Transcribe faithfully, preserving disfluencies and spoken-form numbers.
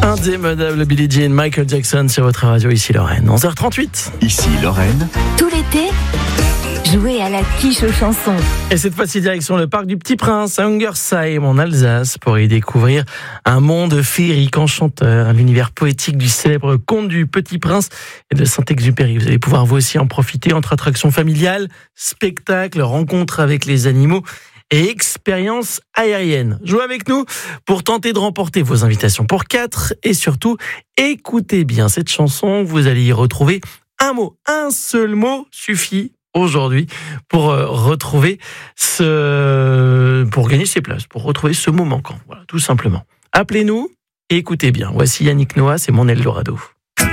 Indémodable Billie Jean, Michael Jackson sur votre radio, ici Lorraine. onze heures trente-huit. Ici Lorraine. Tout l'été, jouez à la quiche aux chansons. Et cette fois-ci, direction le parc du Petit Prince à Ungersheim en Alsace pour y découvrir un monde féerique enchanteur, l'univers poétique du célèbre conte du Petit Prince et de Saint-Exupéry. Vous allez pouvoir vous aussi en profiter entre attractions familiales, spectacles, rencontres avec les animaux et expériences aériennes. Jouez avec nous pour tenter de remporter vos invitations pour quatre et surtout, écoutez bien cette chanson. Vous allez y retrouver un mot, un seul mot suffit aujourd'hui pour euh, retrouver ce, pour gagner ces places, pour retrouver ce mot manquant. Voilà, tout simplement. Appelez-nous et écoutez bien. Voici Yannick Noah, c'est Mon Eldorado.